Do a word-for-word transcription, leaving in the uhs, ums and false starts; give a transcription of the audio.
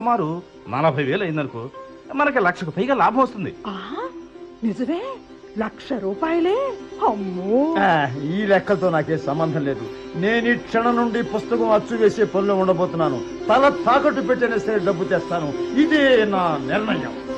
సుమారు నలభై వేలు అయిందనుకో, మనకి లక్షకు పైగా లాభం వస్తుంది. నిజమే, లక్ష రూపాయలే. అమ్మో, ఈ లెక్కలతో నాకే సంబంధం లేదు. నేను ఈ క్షణం నుండి పుస్తకం అచ్చు వేసే పనిలో ఉండబోతున్నాను. తల తాకట్టు పెట్టినా సరే డబ్బు తెస్తాను. ఇదే నా నిర్ణయం.